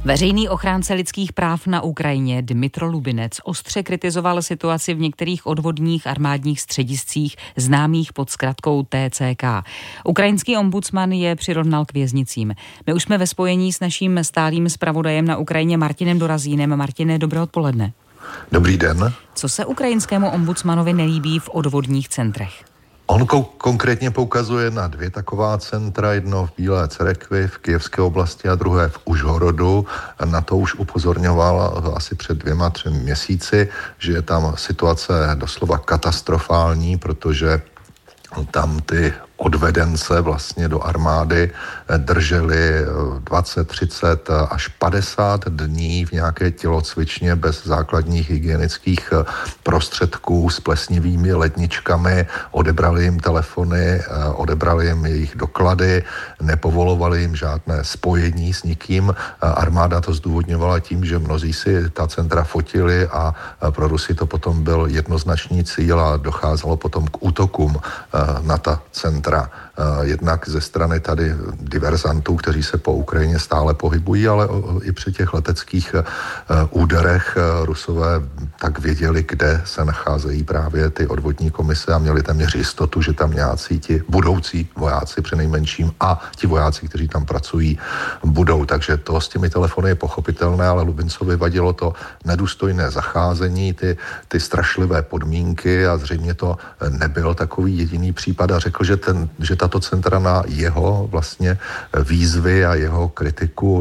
Veřejný ochránce lidských práv na Ukrajině Dmytro Lubinec ostře kritizoval situaci v některých odvodních armádních střediscích známých pod zkratkou TCK. Ukrajinský ombudsman je přirovnal k věznicím. My už jsme ve spojení s naším stálým zpravodajem na Ukrajině Martinem Dorazínem. Martine, dobré odpoledne. Dobrý den. Co se ukrajinskému ombudsmanovi nelíbí v odvodních centrech? On konkrétně poukazuje na 2 taková centra, jedno v Bílé Cerekvi v Kyjevské oblasti a druhé v Užhorodu. Na to už upozorňoval asi před 2-3 měsíci, že je tam situace doslova katastrofální, protože tam ty odvedence vlastně do armády drželi 20, 30 až 50 dní v nějaké tělocvičně bez základních hygienických prostředků s plesnivými ledničkami, odebrali jim telefony, odebrali jim jejich doklady, nepovolovali jim žádné spojení s nikým. Armáda to zdůvodňovala tím, že mnozí si ta centra fotili a pro Rusy to potom byl jednoznačný cíl a docházelo potom k útokům na ta centra. Jednak ze strany tady diverzantů, kteří se po Ukrajině stále pohybují, ale i při těch leteckých úderech Rusové tak věděli, kde se nacházejí právě ty odvodní komise a měli téměř jistotu, že tam nějací ti budoucí vojáci přinejmenším a ti vojáci, kteří tam pracují, budou. Takže to s těmi telefony je pochopitelné, ale Lubincovi vadilo to nedůstojné zacházení, ty strašlivé podmínky a zřejmě to nebyl takový jediný případ a řekl, že tato centra na jeho vlastně výzvy a jeho kritiku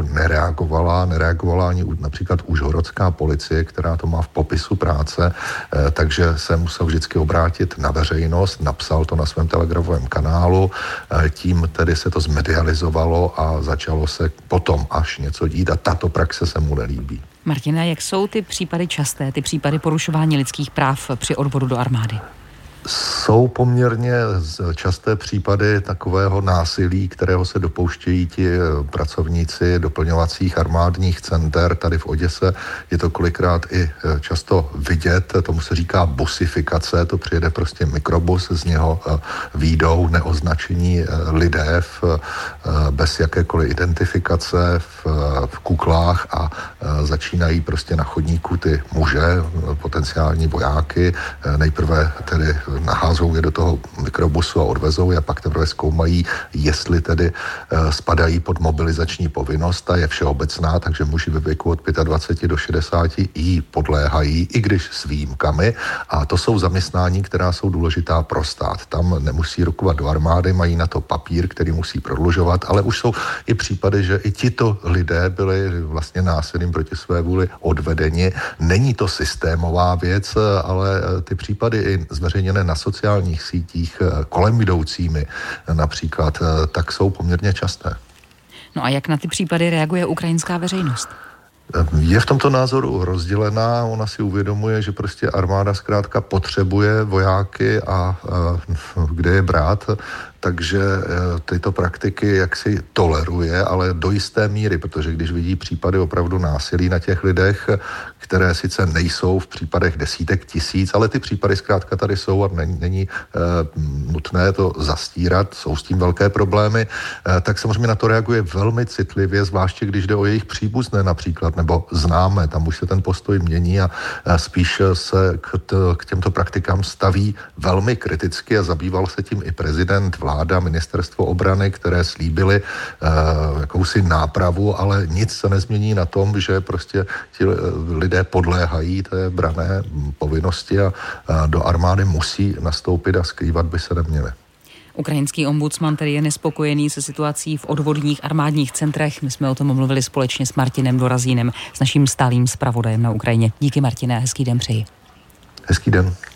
nereagovala ani například užhorodská policie, která to má v popisu práce, takže se musel vždycky obrátit na veřejnost, napsal to na svém telegramovém kanálu, tím tedy se to zmedializovalo a začalo se potom až něco dít a tato praxe se mu nelíbí. Martina, jak jsou ty případy časté, ty případy porušování lidských práv při odvodu do armády? Jsou poměrně časté případy takového násilí, kterého se dopouštějí ti pracovníci doplňovacích armádních center. Tady v Oděse je to kolikrát i často vidět, tomu se říká busifikace, to přijede prostě mikrobus, z něho výjdou neoznačení lidé bez jakékoliv identifikace v kuklách a začínají prostě na chodníku ty muže, potenciální vojáky, nejprve tedy naházou je do toho mikrobusu a odvezou je a pak teprve zkoumají, jestli tedy spadají pod mobilizační povinnost. Ta je všeobecná, takže muži ve věku od 25 do 60 jí podléhají, i když s výjimkami. A to jsou zaměstnání, která jsou důležitá pro stát. Tam nemusí rukovat do armády, mají na to papír, který musí prodlužovat, ale už jsou i případy, že i tito lidé byli vlastně násilím proti své vůli odvedeni. Není to systémová věc, ale ty případy i zveřejněné na sociálních sítích kolem jdoucími například, tak jsou poměrně časté. No a jak na ty případy reaguje ukrajinská veřejnost? Je v tomto názoru rozdělená, ona si uvědomuje, že prostě armáda zkrátka potřebuje vojáky a kde je brát, takže tyto praktiky jaksi toleruje, ale do jisté míry, protože když vidí případy opravdu násilí na těch lidech, které sice nejsou v případech desítek tisíc, ale ty případy zkrátka tady jsou a není nutné to zastírat, jsou s tím velké problémy, tak samozřejmě na to reaguje velmi citlivě, zvláště když jde o jejich příbuzné například, nebo známé, tam už se ten postoj mění a spíš se k těmto praktikám staví velmi kriticky a zabýval se tím i prezident, vláda, ministerstvo obrany, které slíbily jakousi nápravu, ale nic se nezmění na tom, že prostě ti lidé podléhají té branné povinnosti a do armády musí nastoupit a skrývat by se neměli. Ukrajinský ombudsman tedy je nespokojený se situací v odvodních armádních centrech. My jsme o tom mluvili společně s Martinem Dorazínem, s naším stálým zpravodajem na Ukrajině. Díky, Martine, a hezký den přeji. Hezký den.